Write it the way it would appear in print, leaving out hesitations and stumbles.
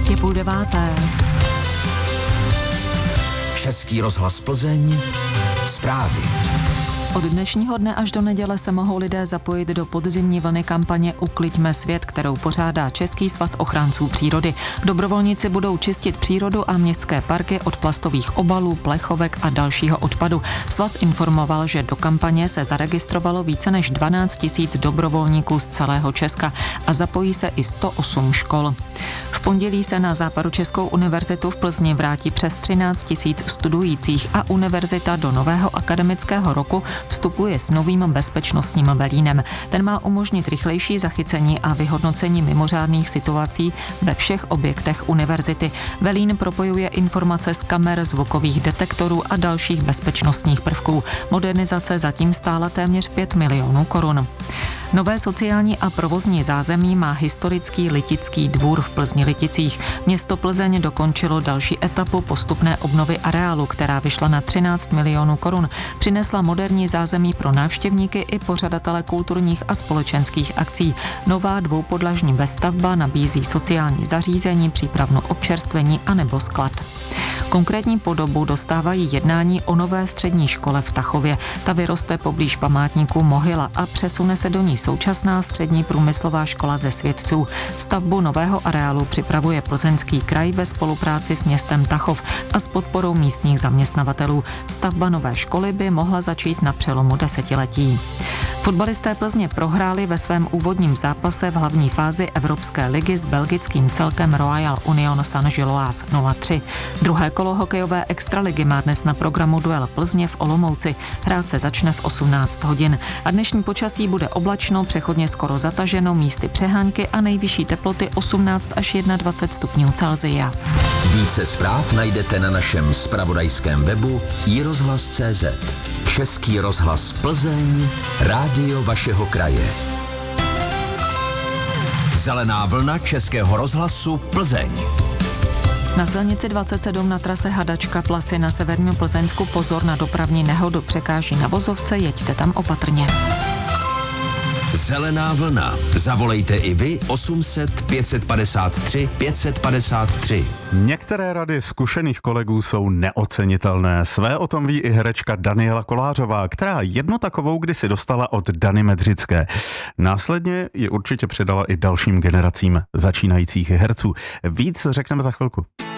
Je 8:30. Český rozhlas Plzeň. Zprávy. Od dnešního dne až do neděle se mohou lidé zapojit do podzimní vlny kampaně Ukliďme svět, kterou pořádá Český svaz ochránců přírody. Dobrovolníci budou čistit přírodu a městské parky od plastových obalů, plechovek a dalšího odpadu. Svaz informoval, že do kampaně se zaregistrovalo více než 12 000 dobrovolníků z celého Česka a zapojí se i 108 škol. V pondělí se na Západočeskou univerzitu v Plzni vrátí přes 13 000 studujících a univerzita do nového akademického roku vstupuje s novým bezpečnostním velínem. Ten má umožnit rychlejší zachycení a vyhodnocení mimořádných situací ve všech objektech univerzity. Velín propojuje informace z kamer, zvukových detektorů a dalších bezpečnostních prvků. Modernizace zatím stála téměř 5 milionů korun. Nové sociální a provozní zázemí má historický Litický dvůr v Plzni-Liticích. Město Plzeň dokončilo další etapu postupné obnovy areálu, která vyšla na 13 milionů korun. Přinesla moderní zázemí pro návštěvníky i pořadatele kulturních a společenských akcí. Nová dvoupodlažní vestavba nabízí sociální zařízení, přípravnou občerstvení a nebo sklad. Konkrétní podobu dostávají jednání o nové střední škole v Tachově. Ta vyroste poblíž památníku Mohyla a přesune se do ní současná střední průmyslová škola ze Světců. Stavbu nového areálu připravuje Plzeňský kraj ve spolupráci s městem Tachov a s podporou místních zaměstnavatelů. Stavba nové školy by mohla začít na přelomu desetiletí. Fotbalisté Plzně prohráli ve svém úvodním zápase v hlavní fázi Evropské ligy s belgickým celkem Royal Union Saint-Gilloise 0-3. Druhé kolo hokejové extraligy má dnes na programu duel Plzně v Olomouci. Hrát se začne v 18 hodin. A dnešní počasí bude oblačno, přechodně skoro zataženo, místy přehánky a nejvyšší teploty 18 až 21 stupňů Celsia. Více zpráv najdete na našem zpravodajském webu iRozhlas.cz. Český rozhlas Plzeň, rádio vašeho kraje. Zelená vlna Českého rozhlasu Plzeň. Na silnici 27 na trase Hadačka Plasy na severním Plzeňsku pozor na dopravní nehodu, překáží na vozovce, jeďte tam opatrně. Zelená vlna. Zavolejte i vy 800 553 553. Některé rady zkušených kolegů jsou neocenitelné. Své o tom ví i herečka Daniela Kolářová, která jednu takovou kdysi dostala od Dany Medřické. Následně ji určitě předala i dalším generacím začínajících herců. Víc řekneme za chvilku.